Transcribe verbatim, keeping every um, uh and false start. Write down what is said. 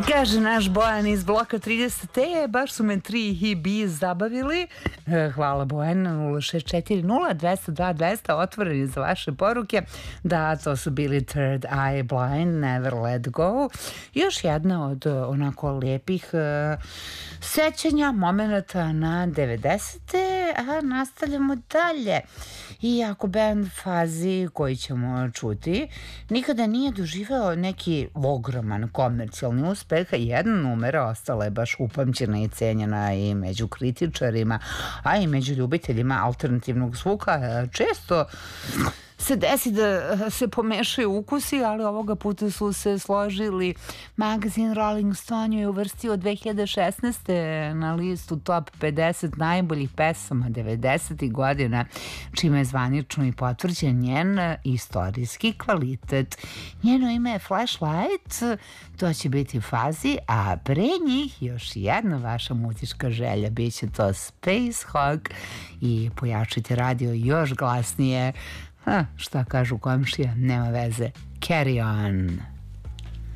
Kaže naš Bojan iz bloka trideset E, baš su me tri hibi zabavili. Hvala Bojan, nula šest četiri nula dvesta dva dvesta, otvoreni za vaše poruke. Da, to su bili Third Eye Blind, Never Let Go. Još jedna od onako lijepih uh, sećanja, momenata na devedesete, a nastavljamo dalje. Iako band Fazi, koji ćemo čuti, nikada nije doživeo neki ogroman komercijalni uspeh, jedna numera ostala je baš upamćena i cenjena i među kritičarima, a i među ljubiteljima alternativnog zvuka. Često se desi da se pomešaju ukusi, ali ovoga puta su se složili. Magazin Rolling Stone je uvrstio dve hiljade šesnaeste. na listu top pedeset najboljih pesama devedesetih godina, čime je zvanično i potvrđen njen istorijski kvalitet. Njeno ime je Flashlight, to će biti Fazi, a pre njih još jedna vaša muzička želja, bit će to Space Hog, i pojačite radio još glasnije. A, šta kažu komšije, nema veze. Carry on.